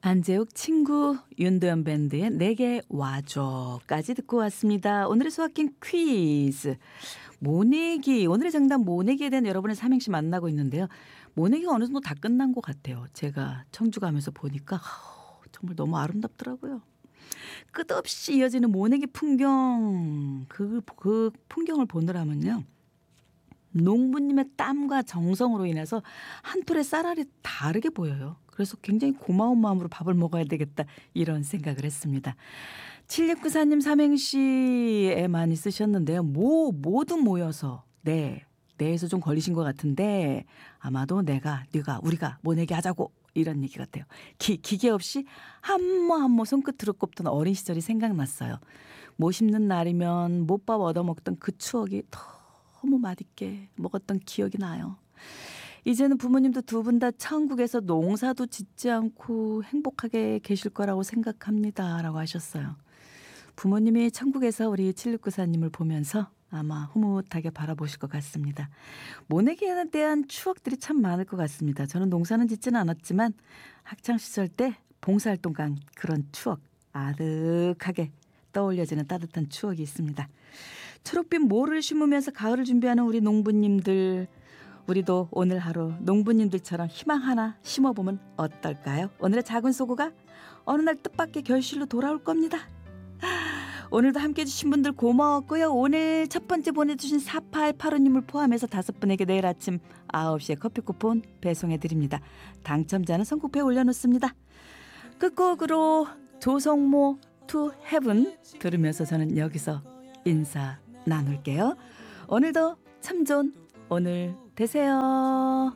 안재욱 친구 윤도현 밴드의 내게 와줘까지 듣고 왔습니다. 오늘의 수학king 퀴즈 모내기, 오늘의 정답 모내기에 대한 여러분의 삼행시 만나고 있는데요. 모내기가 어느 정도 다 끝난 것 같아요. 제가 청주 가면서 보니까 정말 너무 아름답더라고요. 끝없이 이어지는 모내기 풍경, 그 풍경을 보느라면요, 농부님의 땀과 정성으로 인해서 한 톨의 쌀알이 다르게 보여요. 그래서 굉장히 고마운 마음으로 밥을 먹어야 되겠다, 이런 생각을 했습니다. 7694님 삼행시에 많이 쓰셨는데요. 모두 모여서 내에서 좀 걸리신 것 같은데 아마도 내가, 네가, 우리가 모내기 하자고, 이런 얘기 같아요. 기계 없이 한모 손끝으로 꼽던 어린 시절이 생각났어요. 모 심는 날이면 못밥 얻어먹던 그 추억이 너무 맛있게 먹었던 기억이 나요. 이제는 부모님도 두 분 다 천국에서 농사도 짓지 않고 행복하게 계실 거라고 생각합니다, 라고 하셨어요. 부모님이 천국에서 우리 7694님을 보면서 아마 흐뭇하게 바라보실 것 같습니다. 모내기에 대한 추억들이 참 많을 것 같습니다. 저는 농사는 짓지는 않았지만 학창시절 때 봉사활동 간 그런 추억 아득하게 떠올려지는 따뜻한 추억이 있습니다. 초록빛 모를 심으면서 가을을 준비하는 우리 농부님들, 우리도 오늘 하루 농부님들처럼 희망 하나 심어보면 어떨까요? 오늘의 작은 소고가 어느 날 뜻밖의 결실로 돌아올 겁니다. 오늘도 함께해 주신 분들 고마웠고요. 오늘 첫 번째 보내주신 4885님을 포함해서 5분에게 내일 아침 9시에 커피 쿠폰 배송해드립니다. 당첨자는 선곡표에 올려놓습니다. 끝곡으로 조성모 To Heaven 들으면서 저는 여기서 인사 나눌게요. 오늘도 참 좋은 오늘 되세요.